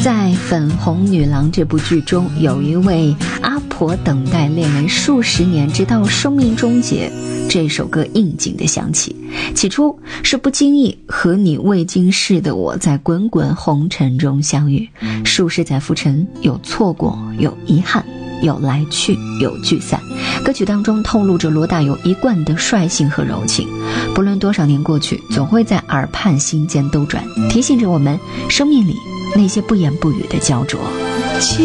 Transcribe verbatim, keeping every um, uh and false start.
在《粉红女郎》这部剧中，有一位阿婆等待恋人数十年，直到生命终结，这首歌应景的响起。起初是不经意和你未经事的我在滚滚红尘中相遇，数十载浮沉，有错过，有遗憾，有来去，有聚散。歌曲当中透露着罗大佑一贯的率性和柔情，不论多少年过去，总会在耳畔心间兜转，提醒着我们生命里那些不言不语的焦灼。